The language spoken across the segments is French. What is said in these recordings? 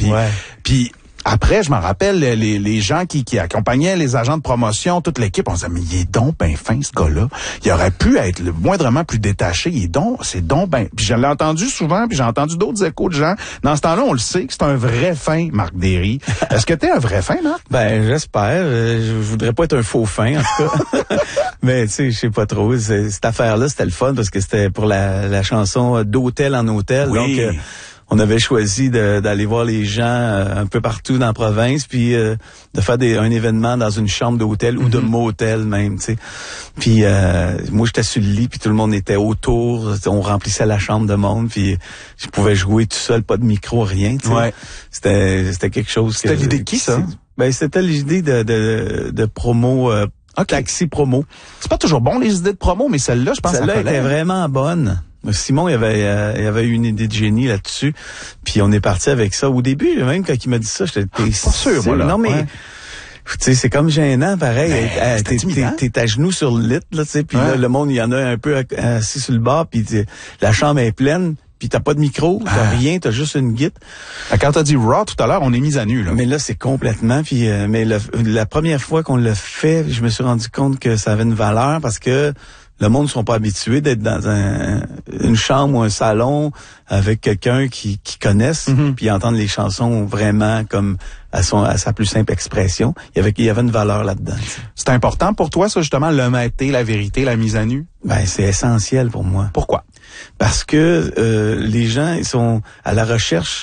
Puis après, je m'en rappelle, les gens qui accompagnaient les agents de promotion, toute l'équipe, on se disait, mais il est donc ben fin, ce gars-là. Il aurait pu être moindrement plus détaché. C'est donc ben... Puis je l'ai entendu souvent, puis j'ai entendu d'autres échos de gens. Dans ce temps-là, on le sait que c'est un vrai fin, Marc Derry. Est-ce que t'es un vrai fin, Marc? Ben, j'espère. Je voudrais pas être un faux fin, en tout cas. Mais tu sais, je sais pas trop. Cette affaire-là, c'était le fun parce que c'était pour la chanson d'hôtel en hôtel. Oui. Donc, on avait choisi d'aller voir les gens un peu partout dans la province, puis de faire un événement dans une chambre d'hôtel ou de motel même, tu sais. Puis moi, j'étais sur le lit, puis tout le monde était autour. On remplissait la chambre de monde, puis je pouvais jouer tout seul, pas de micro, rien, tu sais. Ouais. C'était quelque chose. C'était l'idée de qui, ça? Ben, c'était l'idée de promo, taxi promo. C'est pas toujours bon, les idées de promo, mais celle-là, je pense que celle-là était vraiment bonne. Simon, il avait eu une idée de génie là-dessus, puis on est parti avec ça. Au début, même quand il m'a dit ça, j'étais pas sûr, moi, là. Non, mais tu sais, c'est comme gênant, pareil. T'es à genoux sur le lit, là, tu sais, puis là, le monde, il y en a un peu assis sur le bord, puis la chambre est pleine, puis t'as pas de micro, t'as rien, t'as juste une guitare. Quand t'as dit raw tout à l'heure, on est mis à nu, là. Mais là, c'est complètement, puis mais la première fois qu'on l'a fait, je me suis rendu compte que ça avait une valeur parce que le monde ne sont pas habitués d'être dans une chambre ou un salon avec quelqu'un qui connaisse, puis entendre les chansons vraiment comme à sa plus simple expression. Il y avait une valeur là-dedans. T'sais. C'est important pour toi, ça, justement, l'honnêteté, la vérité, la mise à nu? Ben, c'est essentiel pour moi. Pourquoi? Parce que les gens, ils sont à la recherche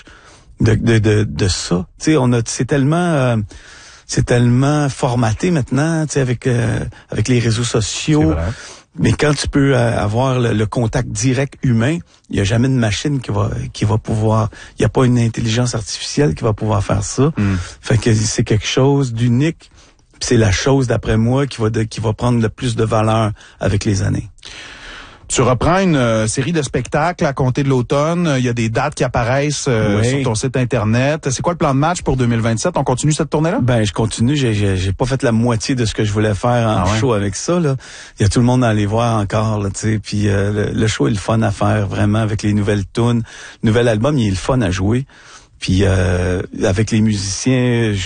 de ça. Tu sais, c'est tellement formaté maintenant, tu sais, avec les réseaux sociaux. C'est vrai. Mais quand tu peux avoir le contact direct humain, il y a jamais de machine qui va pouvoir, il y a pas une intelligence artificielle qui va pouvoir faire ça. Fait que c'est quelque chose d'unique. C'est la chose d'après moi qui va prendre le plus de valeur avec les années. Tu reprends une série de spectacles à compter de l'automne. Il y a des dates qui apparaissent sur ton site Internet. C'est quoi le plan de match pour 2027? On continue cette tournée-là? Ben, je continue. J'ai pas fait la moitié de ce que je voulais faire en show avec ça, là. Il y a tout le monde à aller voir encore, là, tu sais. Puis le show est le fun à faire, vraiment, avec les nouvelles tunes. Le nouvel album, il est le fun à jouer. Puis avec les musiciens,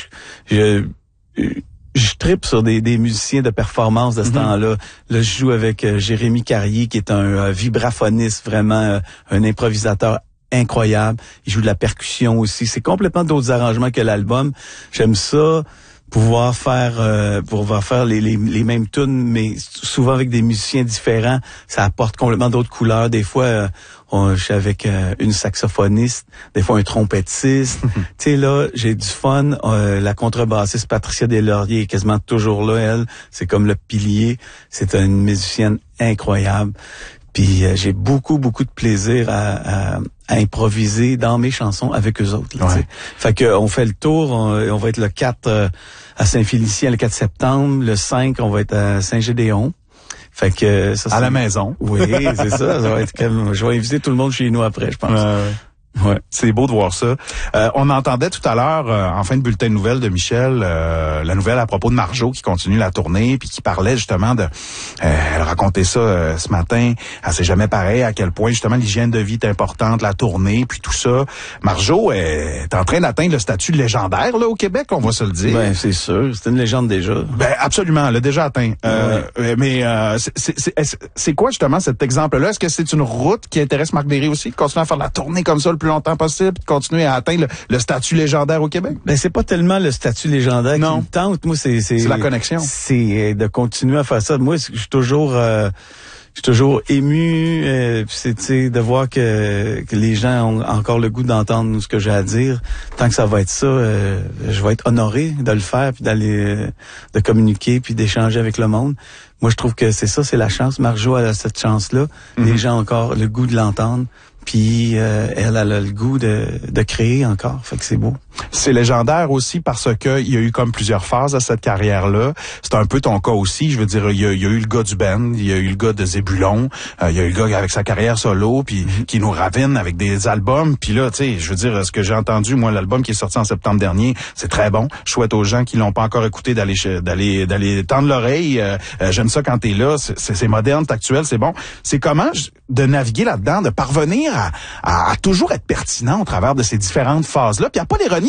je trippe sur des musiciens de performance de ce temps-là. Là, je joue avec Jérémy Carrier, qui est un vibraphoniste, vraiment un improvisateur incroyable. Il joue de la percussion aussi. C'est complètement d'autres arrangements que l'album. J'aime ça, pouvoir faire les mêmes tunes, mais souvent avec des musiciens différents. Ça apporte complètement d'autres couleurs. Des fois, je suis avec une saxophoniste, des fois un trompettiste. Tu sais, là, j'ai du fun. La contrebassiste Patricia Deslauriers est quasiment toujours là, elle. C'est comme le pilier. C'est une musicienne incroyable. Puis j'ai beaucoup de plaisir à improviser dans mes chansons avec eux autres. Là, fait que on fait le tour, on va être le 4 à Saint-Félicien le 4 septembre, le 5 on va être à Saint-Gédéon. Fait que ça, à la maison. Oui, c'est ça. Ça va être comme, je vais inviter tout le monde chez nous après, je pense. Ouais, c'est beau de voir ça. On entendait tout à l'heure, en fin de bulletin de nouvelles de Michel, la nouvelle à propos de Marjo qui continue la tournée, puis qui parlait justement de... elle racontait ça ce matin, c'est jamais pareil à quel point justement l'hygiène de vie est importante, la tournée, puis tout ça. Marjo est en train d'atteindre le statut de légendaire là au Québec, on va se le dire. Ben c'est sûr, c'est une légende déjà. Ben absolument, elle a déjà atteint. Mais c'est quoi justement cet exemple-là? Est-ce que c'est une route qui intéresse Marc Derry aussi, de continuer à faire la tournée comme ça le plus longtemps possible, puis de continuer à atteindre le statut légendaire au Québec? Ben c'est pas tellement le statut légendaire qui me tente. Moi, c'est la connexion. C'est de continuer à faire ça. Moi, je suis toujours ému, c'est de voir que les gens ont encore le goût d'entendre ce que j'ai à dire. Tant que ça va être ça, je vais être honoré de le faire, puis de communiquer, puis d'échanger avec le monde. Moi, je trouve que c'est ça, c'est la chance. Marjo a cette chance-là. Les gens ont encore le goût de l'entendre. Puis elle a le goût de créer encore, fait que c'est beau. C'est légendaire aussi parce que il y a eu comme plusieurs phases à cette carrière-là. C'est un peu ton cas aussi. Je veux dire, il y a eu le gars du band, il y a eu le gars de Zébulon, il y a eu le gars avec sa carrière solo, puis qui nous ravine avec des albums. Puis là, tu sais, je veux dire, ce que j'ai entendu, moi, l'album qui est sorti en septembre dernier, c'est très bon. Je souhaite aux gens qui l'ont pas encore écouté d'aller tendre l'oreille. J'aime ça quand t'es là. C'est moderne, c'est actuel, c'est bon. C'est comment de naviguer là-dedans, de parvenir à toujours être pertinent au travers de ces différentes phases-là. Puis il n'y a pas d'ironie.